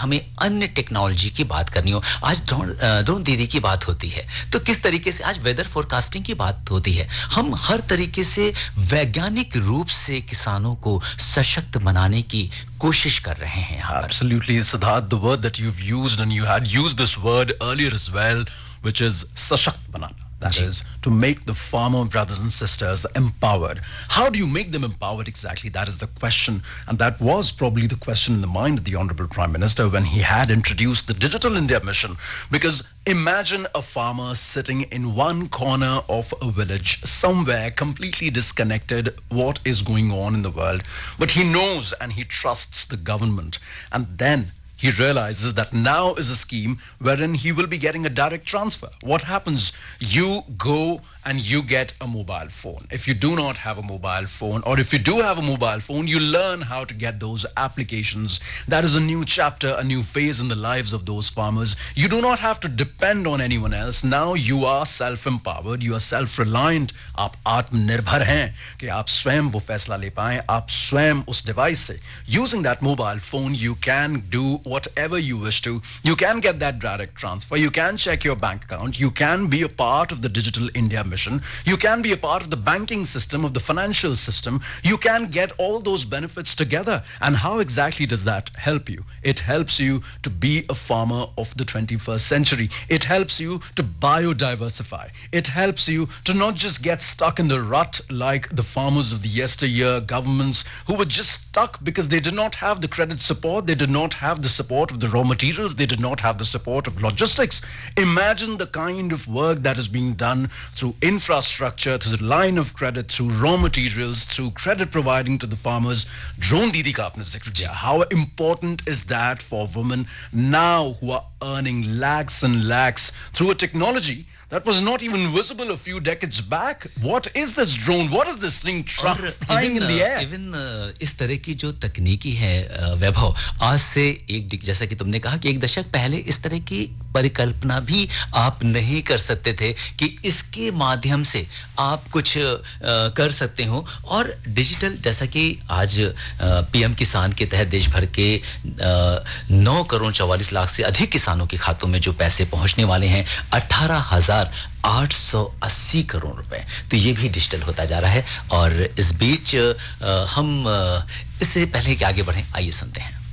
हमें अन्य टेक्नोलॉजी की बात करनी हो, आज ड्रोन दीदी की बात होती है, तो किस तरीके से आज वेदर फोरकास्टिंग की बात होती है, हम हर तरीके से वैज्ञानिक रूप से किसानों को सशक्त बनाने की कोशिश कर रहे हैं यहाँ पर। Absolutely, Siddharth, the word that you've used, and you had used this word earlier as well, which is sashakt banana. That is to make the farmer brothers and sisters empowered. How do you make them empowered exactly? That is the question. And that was probably the question in the mind of the Honorable Prime Minister when he had introduced the Digital India Mission. Because imagine a farmer sitting in one corner of a village, somewhere completely disconnected what is going on in the world. But he knows and he trusts the government. And then he realizes that now is a scheme wherein he will be getting a direct transfer. What happens? You go and you get a mobile phone. If you do not have a mobile phone, or if you do have a mobile phone, you learn how to get those applications. That is a new chapter, a new phase in the lives of those farmers. You do not have to depend on anyone else. Now you are self-empowered, you are self-reliant. आप आत्मनिर्भर हैं कि आप स्वयं वो फैसला ले पाएं, आप स्वयं उस डिवाइस से. Using that mobile phone, you can do whatever you wish to. You can get that direct transfer. You can check your bank account. You can be a part of the Digital India Mission. You can be a part of the banking system, of the financial system. You can get all those benefits together. And how exactly does that help you? It helps you to be a farmer of the 21st century. It helps you to biodiversify. It helps you to not just get stuck in the rut like the farmers of the yesteryear governments who were just stuck because they did not have the credit support, they did not have the support of the raw materials, they did not have the support of logistics. Imagine the kind of work that is being done through infrastructure, through the line of credit, through raw materials, through credit providing to the farmers. Drone Didi ka aapne zikr kiya. How important is that for women now who are earning lakhs and lakhs through a technology that was not even visible a few decades back? What is this drone? What is this thing flying in the air? Even इस तरह की जो तकनीकी है वैभव, आज से जैसा कि तुमने कहा कि एक दशक पहले इस तरह की परिकल्पना भी आप नहीं कर सकते थे कि इसके माध्यम से आप कुछ कर सकते हो. और डिजिटल, जैसा कि आज पीएम किसान के तहत देश भर के 9 करोड़ 44 लाख से अधिक किसानों के खातों में जो पैसे पहुंचने वाले हैं 18,880 करोड़ रुपए, तो ये भी डिजिटल होता जा रहा है. और इस बीच हम इससे पहले कि आगे बढ़ें, आइए सुनते हैं.